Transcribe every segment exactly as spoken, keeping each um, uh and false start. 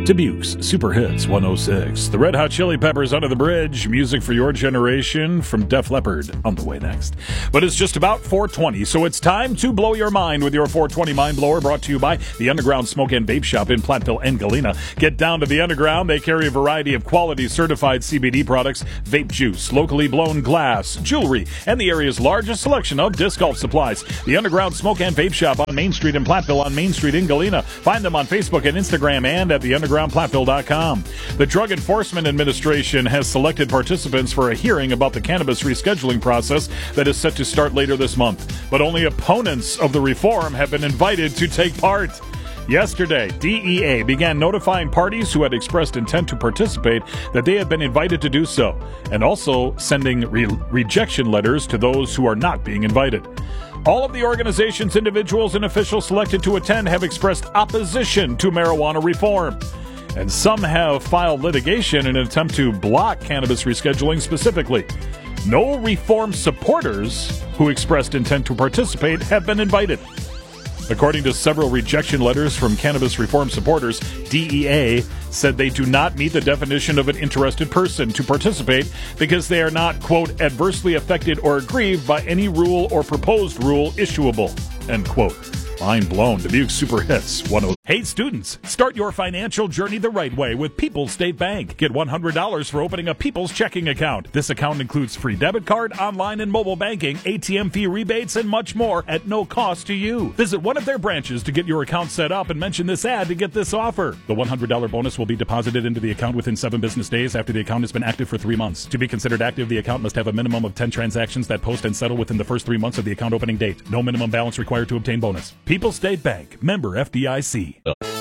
Dubuque's Super Hits one oh six. The Red Hot Chili Peppers, Under the Bridge. Music for your generation from Def Leppard on the way next. But it's just about four twenty, so it's time to blow your mind with your four twenty Mind Blower, brought to you by the Underground Smoke and Vape Shop in Platteville and Galena. Get down to the Underground. They carry a variety of quality certified C B D products, vape juice, locally blown glass, jewelry, and the area's largest selection of disc golf supplies. The Underground Smoke and Vape Shop on Main Street in Platteville, on Main Street in Galena. Find them on Facebook and Instagram and at the underground platteville dot com. The Drug Enforcement Administration has selected participants for a hearing about the cannabis rescheduling process that is set to start later this month. But only opponents of the reform have been invited to take part. Yesterday, D E A began notifying parties who had expressed intent to participate that they had been invited to do so, and also sending re- rejection letters to those who are not being invited. All of the organizations, individuals, and officials selected to attend have expressed opposition to marijuana reform. And some have filed litigation in an attempt to block cannabis rescheduling specifically. No reform supporters who expressed intent to participate have been invited. According to several rejection letters from cannabis reform supporters, D E A said they do not meet the definition of an interested person to participate because they are not, quote, adversely affected or aggrieved by any rule or proposed rule issuable, end quote. Mind blown. Dubuque Super Hits one oh six. Hey students, start your financial journey the right way with People's State Bank. Get one hundred dollars for opening a People's checking account. This account includes free debit card, online and mobile banking, A T M fee rebates, and much more at no cost to you. Visit one of their branches to get your account set up and mention this ad to get this offer. The one hundred dollars bonus will be deposited into the account within seven business days after the account has been active for three months. To be considered active, the account must have a minimum of ten transactions that post and settle within the first three months of the account opening date. No minimum balance required to obtain bonus. People's State Bank, member F D I C.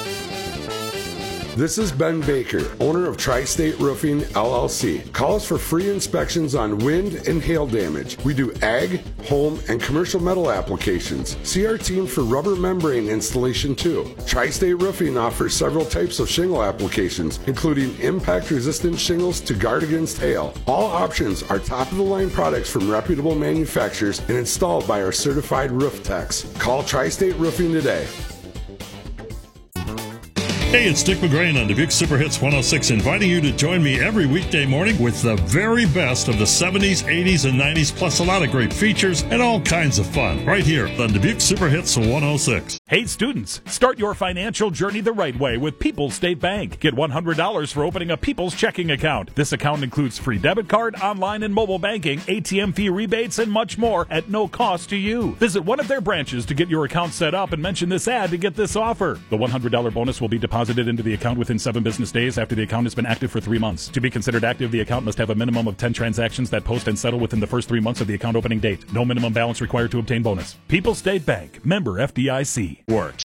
This is Ben Baker, owner of Tri-State Roofing, L L C. Call us for free inspections on wind and hail damage. We do ag, home, and commercial metal applications. See our team for rubber membrane installation too. Tri-State Roofing offers several types of shingle applications, including impact-resistant shingles to guard against hail. All options are top-of-the-line products from reputable manufacturers and installed by our certified roof techs. Call Tri-State Roofing today. Hey, it's Dick McGrain on Dubuque Super Hits one oh six, inviting you to join me every weekday morning with the very best of the seventies, eighties, and nineties, plus a lot of great features and all kinds of fun, right here on Dubuque Super Hits one oh six. Hey students, start your financial journey the right way with People's State Bank. Get one hundred dollars for opening a People's checking account. This account includes free debit card, online and mobile banking, A T M fee rebates, and much more at no cost to you. Visit one of their branches to get your account set up and mention this ad to get this offer. The one hundred dollars bonus will be deposited into the account within seven business days after the account has been active for three months. To be considered active, the account must have a minimum of ten transactions that post and settle within the first three months of the account opening date. No minimum balance required to obtain bonus. People's State Bank, member F D I C. Works.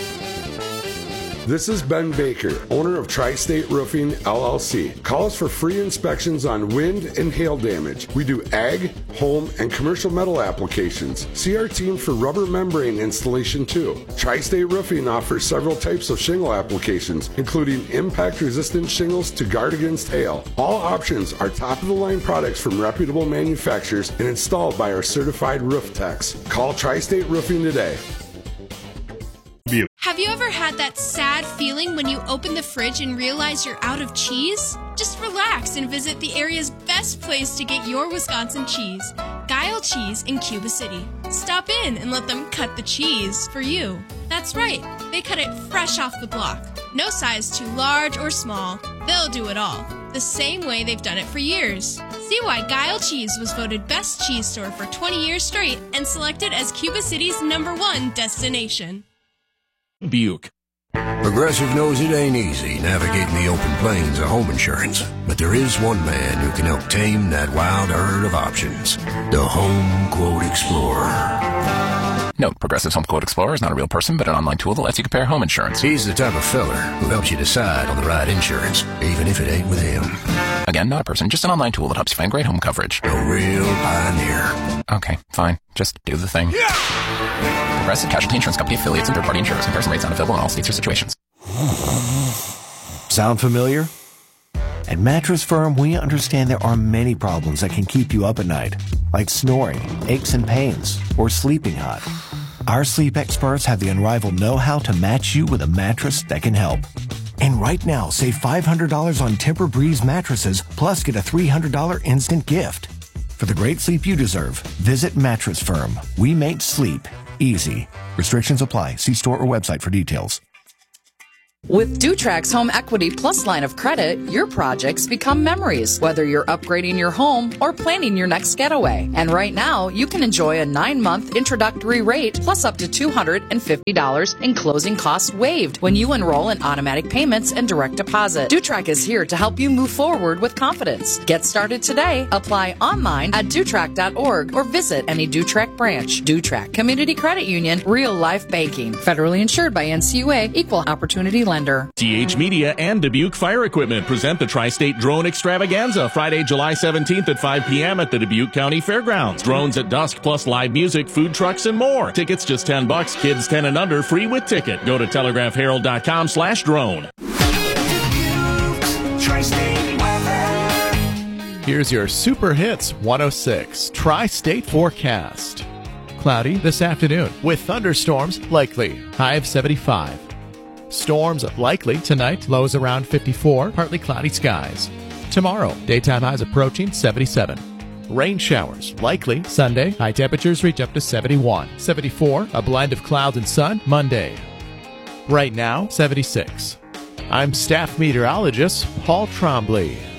This is Ben Baker, owner of Tri-State Roofing, L L C. Call us for free inspections on wind and hail damage. We do ag, home, and commercial metal applications. See our team for rubber membrane installation too. Tri-State Roofing offers several types of shingle applications, including impact-resistant shingles to guard against hail. All options are top-of-the-line products from reputable manufacturers and installed by our certified roof techs. Call Tri-State Roofing today. Have you ever had that sad feeling when you open the fridge and realize you're out of cheese? Just relax and visit the area's best place to get your Wisconsin cheese, Guile Cheese in Cuba City. Stop in and let them cut the cheese for you. That's right, they cut it fresh off the block. No size too large or small. They'll do it all, the same way they've done it for years. See why Guile Cheese was voted best cheese store for twenty years straight and selected as Cuba City's number one destination. Buke. Progressive knows it ain't easy navigating the open plains of home insurance, but there is one man who can help tame that wild herd of options. The Home Quote Explorer. Note, Progressive's Home Quote Explorer is not a real person, but an online tool that lets you compare home insurance. He's the type of feller who helps you decide on the right insurance, even if it ain't with him. Again, not a person, just an online tool that helps you find great home coverage. A real pioneer. Okay, fine. Just do the thing. Yeah! Progressive Casualty Insurance Company affiliates and third-party insurers. Comparison rates not available in all states or situations. Sound familiar? At Mattress Firm, we understand there are many problems that can keep you up at night, like snoring, aches and pains, or sleeping hot. Our sleep experts have the unrivaled know-how to match you with a mattress that can help. And right now, save five hundred dollars on Tempur-Breeze mattresses, plus get a three hundred dollars instant gift. For the great sleep you deserve, visit Mattress Firm. We make sleep easy. Restrictions apply. See store or website for details. With Dutrax Home Equity Plus line of credit, your projects become memories, whether you're upgrading your home or planning your next getaway. And right now, you can enjoy a nine-month introductory rate plus up to two hundred fifty dollars in closing costs waived when you enroll in automatic payments and direct deposit. Dutrax is here to help you move forward with confidence. Get started today. Apply online at Dutrax dot org or visit any Dutrax branch. Dutrax Community Credit Union, real life banking. Federally insured by N C U A, Equal Opportunity Lender. T H Media and Dubuque Fire Equipment present the Tri-State Drone Extravaganza Friday, July seventeenth at five p.m. at the Dubuque County Fairgrounds. Drones at dusk plus live music, food trucks, and more. Tickets just ten bucks. Kids ten and under free with ticket. Go to telegraph herald dot com slash drone. Here's your Super Hits one oh six Tri-State forecast. Cloudy this afternoon with thunderstorms likely. High of seventy-five. Storms likely tonight, lows around fifty-four, partly cloudy skies. Tomorrow, daytime highs approaching seventy-seven. Rain showers likely Sunday, high temperatures reach up to seventy-one. seventy-four, a blend of clouds and sun Monday. Right now, seventy-six. I'm staff meteorologist Paul Trombley.